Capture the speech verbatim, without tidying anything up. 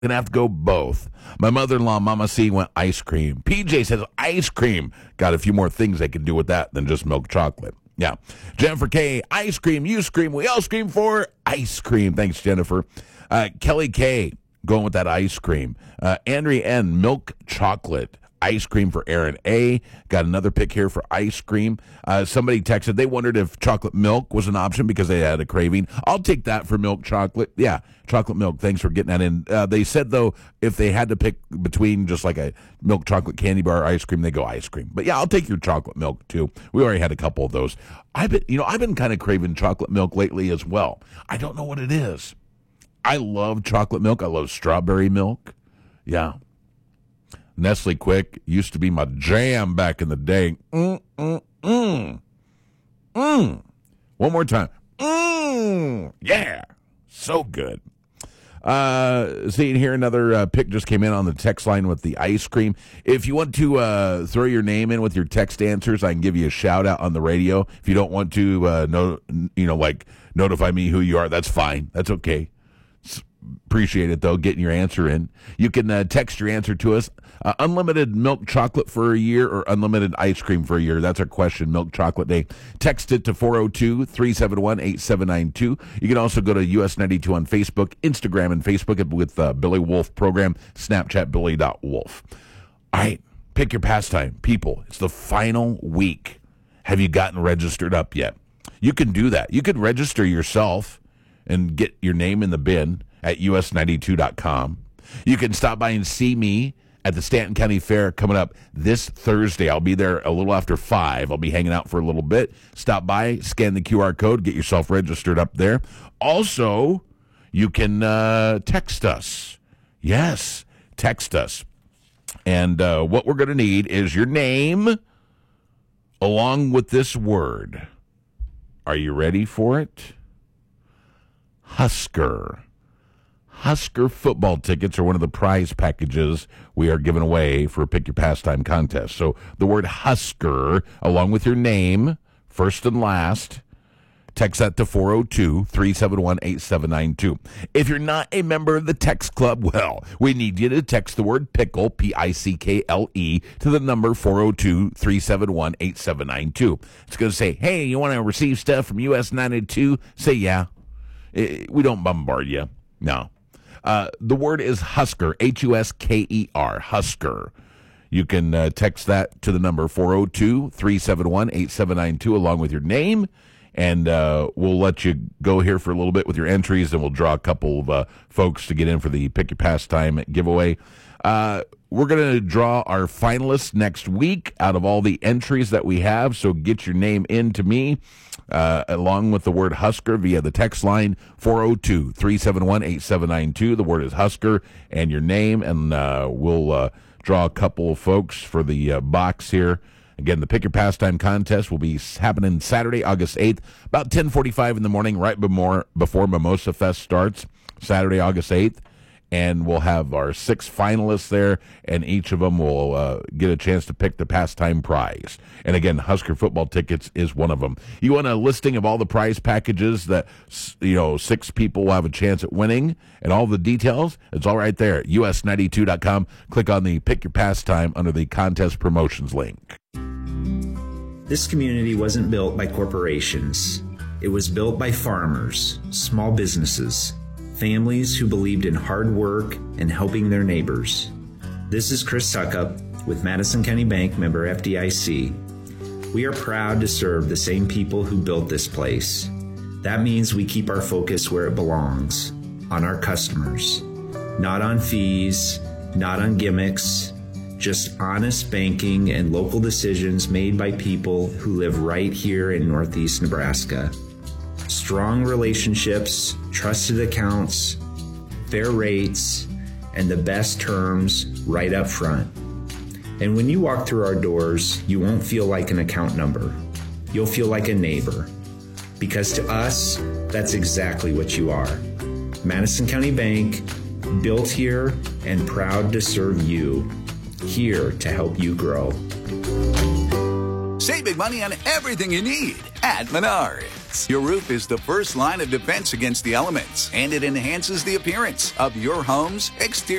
Gonna have to go both. My mother-in-law, Mama C, went ice cream. P J says ice cream. Got a few more things they can do with that than just milk chocolate. Yeah. Jennifer K, ice cream. You scream. We all scream for ice cream. Thanks, Jennifer. Uh, Kelly K, going with that ice cream. Uh, Andrea N, milk chocolate. Ice cream for Aaron A. Got another pick here for ice cream. Uh, somebody texted, they wondered if chocolate milk was an option because they had a craving. I'll take that for milk chocolate. Yeah, chocolate milk. Thanks for getting that in. Uh, they said, though, if they had to pick between just like a milk chocolate candy bar or ice cream, they go ice cream. But yeah, I'll take your chocolate milk, too. We already had a couple of those. I've been, you know, I've been kind of craving chocolate milk lately as well. I don't know what it is. I love chocolate milk. I love strawberry milk. Yeah. Nestle Quick used to be my jam back in the day. Mm, mm, mm. Mm. One more time. Mm. Yeah. So good. Uh, seeing here, another uh, pick just came in on the text line with the ice cream. If you want to uh, throw your name in with your text answers, I can give you a shout out on the radio. If you don't want to, uh, know, you know, like notify me who you are, that's fine. That's okay. Appreciate it, though, getting your answer in. You can uh, text your answer to us. Uh, unlimited milk chocolate for a year or unlimited ice cream for a year? That's our question, Milk Chocolate Day. Text it to four oh two, three seven one, eight seven nine two. You can also go to U S ninety-two on Facebook, Instagram, and Facebook with uh, Billy Wolf Program, Snapchat Billy dot Wolf. All right, pick your pastime. People, it's the final week. Have you gotten registered up yet? You can do that. You can register yourself and get your name in the bin at U S ninety-two dot com. You can stop by and see me at the Stanton County Fair coming up this Thursday. I'll be there a little after five. I'll be hanging out for a little bit. Stop by, scan the Q R code, get yourself registered up there. Also, you can uh, text us. Yes, text us. And uh, what we're going to need is your name along with this word. Are you ready for it? Husker. Husker football tickets are one of the prize packages we are giving away for a Pick Your Pastime contest. So the word Husker, along with your name, first and last, text that to four oh two, three seven one, eight seven nine two. If you're not a member of the text club, well, we need you to text the word pickle, P I C K L E, to the number four oh two, three seven one, eight seven nine two. It's going to say, hey, you want to receive stuff from U S ninety-two? Say yeah. We don't bombard you. No. Uh, the word is Husker, H U S K E R, Husker. You can uh, text that to the number four oh two, three seven one, eight seven nine two along with your name, and uh, we'll let you go here for a little bit with your entries, and we'll draw a couple of uh, folks to get in for the Pick Your Pastime giveaway. Uh, we're going to draw our finalists next week out of all the entries that we have, so get your name in to me. Uh, along with the word Husker via the text line four oh two, three seven one, eight seven nine two. The word is Husker and your name, and uh, we'll uh, draw a couple of folks for the uh, box here. Again, the Pick Your Pastime contest will be happening Saturday, August eighth, about ten forty-five in the morning, right before, before Mimosa Fest starts, Saturday, August eighth. And we'll have our six finalists there, and each of them will uh, get a chance to pick the pastime prize. And again, Husker football tickets is one of them. You want a listing of all the prize packages that, you know, six people will have a chance at winning and all the details? It's all right there at U S ninety-two dot com. Click on the Pick Your Pastime under the contest promotions link. This community wasn't built by corporations. It was built by farmers, small businesses, families who believed in hard work and helping their neighbors. This is Chris Suckup with Madison County Bank, member F D I C. We are proud to serve the same people who built this place. That means we keep our focus where it belongs, on our customers. Not on fees, not on gimmicks, just honest banking and local decisions made by people who live right here in Northeast Nebraska. Strong relationships, trusted accounts, fair rates, and the best terms right up front. And when you walk through our doors, you won't feel like an account number. You'll feel like a neighbor. Because to us, that's exactly what you are. Madison County Bank, built here and proud to serve you. Here to help you grow. Save big money on everything you need at Menards. Products. Your roof is the first line of defense against the elements, and it enhances the appearance of your home's exterior.